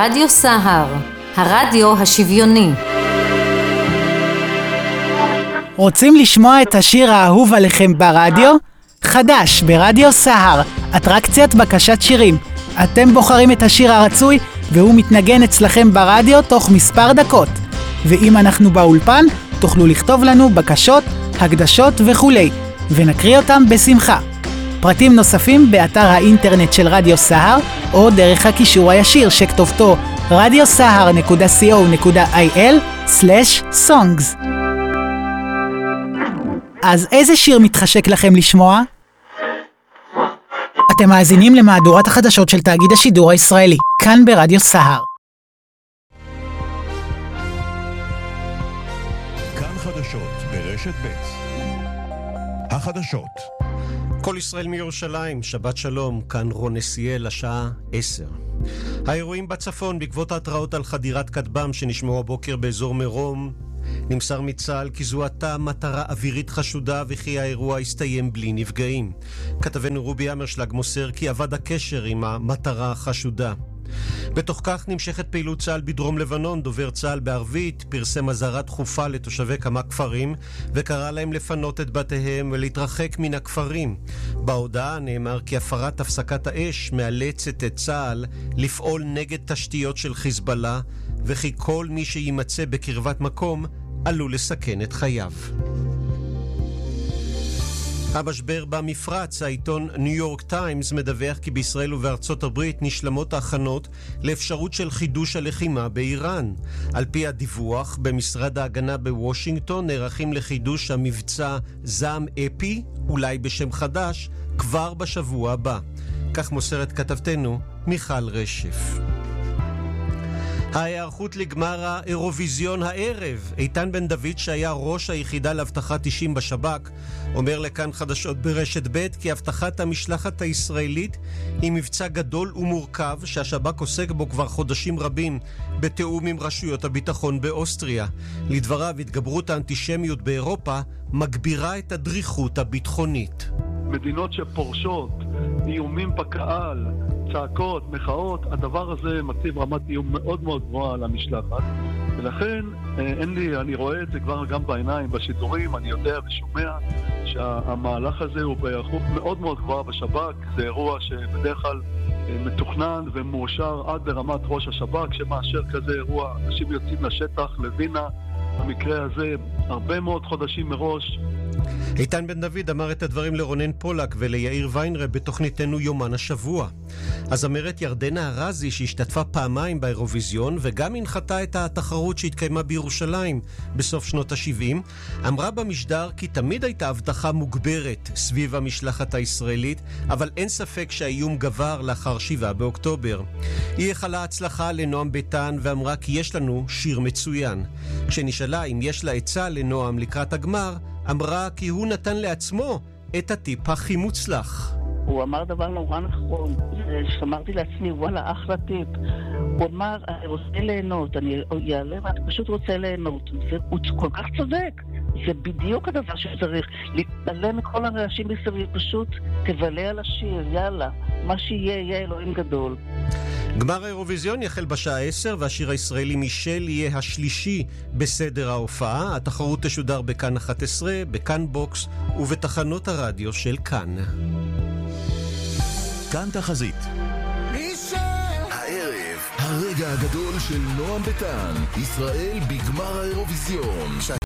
רדיו סהר, הרדיו השוויוני. רוצים לשמוע את השיר האהוב עליכם ברדיו? חדש ברדיו סהר, אטרקציית בקשת שירים. אתם בוחרים את השיר הרצוי והוא מתנגן אצלכם ברדיו תוך מספר דקות. ואם אנחנו באולפן, תוכלו לכתוב לנו בקשות, הקדשות וכולי, ונקריא אותם בשמחה. פרטים נוספים באתר האינטרנט של רדיו סהר, או דרך הקישור הישיר שכתובתו radiosahar.co.il/songs. אז איזה שיר מתחשק לכם לשמוע? אתם מאזינים למהדורת החדשות של תאגיד השידור הישראלי, כאן ברדיו סהר. כאן חדשות ברשת ב'. החדשות. כל ישראל מירושלים, שבת שלום, כאן רון נסיאל, השעה 10. האירועים בצפון בעקבות ההתראות על חדירת כטב"ם שנשמעו הבוקר באזור מרום. נמסר מצה"ל כי זוהתה מטרה אווירית חשודה וכי האירוע הסתיים בלי נפגעים. כתבנו רובי אמרשלג מוסר כי עבד הקשר עם המטרה החשודה. בתוך כך נמשכת פעילות צה"ל בדרום לבנון. דובר צה"ל בערבית פרסם אזהרה דחופה לתושבי כמה כפרים וקרא להם לפנות את בתיהם ולהתרחק מן הכפרים. בהודעה נאמר כי הפרת הפסקת האש מאלצת את צה"ל לפעול נגד תשתיות של חיזבאללה וכי כל מי שימצא בקרבת מקום עלול לסכן את חייו. המשבר במפרץ. העיתון ניו יורק טיימס מדווח כי בישראל ובארצות הברית נשלמות ההכנות לאפשרות של חידוש הלחימה באיראן. על פי הדיווח, במשרד ההגנה בוושינגטון נערכים לחידוש המבצע זעם אפי, אולי בשם חדש, כבר בשבוע הבא. כך מוסרת כתבתנו מיכל רשף. ההיערכות לגמר האירוויזיון הערב. איתן בן דוד שהיה ראש היחידה להבטחת אישים בשב"כ אומר לכאן חדשות ברשת ב' כי הבטחת המשלחת הישראלית היא מבצע גדול ומורכב שהשב"כ עוסק בו כבר חודשים רבים בתיאום עם רשויות הביטחון באוסטריה. לדבריו, התגברות האנטישמיות באירופה מגבירה את הדריכות הביטחונית. מדינות שפורשות, איומים בקהל, צעקות, מחאות, הדבר הזה מציב רמת איום מאוד מאוד גבוהה על המשלחת, ולכן אני רואה את זה כבר גם בעיניים, בשידורים, אני יודע ושומע שהמהלך הזה הוא בהיערכות מאוד מאוד גבוהה בשב"כ. זה אירוע שבדרך כלל מתוכנן ומאושר עד ברמת ראש השב"כ, שמאשר כזה אירוע, אנשים יוצאים לשטח, לווינה, במקרה הזה הרבה מאוד חודשים מראש. איתן בן דוד אמר את הדברים לרונן פולק וליאיר ויינרה בתוכניתנו יומן השבוע. הזמרת ירדנה ארזי שהשתתפה פעמיים באירוויזיון וגם הנחתה את התחרות שהתקיימה בירושלים בסוף שנות ה-70, אמרה במשדר כי תמיד הייתה הבטחה מוגברת סביב המשלחת הישראלית, אבל אין ספק שהאיום גבר לאחר 7 באוקטובר. היא החלה הצלחה לנועם ביטן ואמרה כי יש לנו שיר מצוין. כשנשאלה אם יש לה עצה לנועם לקראת הגמר, אמרה כי הוא נתן לעצמו את הטיפ הכי מוצלח. הוא אמר דבר נורא נכון, שמרתי לעצמי, וואלה, אחלה טיפ. הוא אמר, אני רוצה ליהנות, אני יעלה ואני פשוט רוצה ליהנות. והוא כל כך צודק. זה בדיוק הדבר שצריך. להתעלם מכל הרעשים מסביב, פשוט תבלה על השיר, יאללה. מה שיהיה, יהיה אלוהים גדול. גמר האירוויזיון יחל בשעה 10 והשיר הישראלי מישל יהיה השלישי בסדר ההופעה. התחרות תשודר בכאן 11, בכאן בוקס ובתחנות הרדיו של כאן. כאן תחזית. הערב, הרגע הגדול של נועם ביטן, ישראל בגמר האירוויזיון.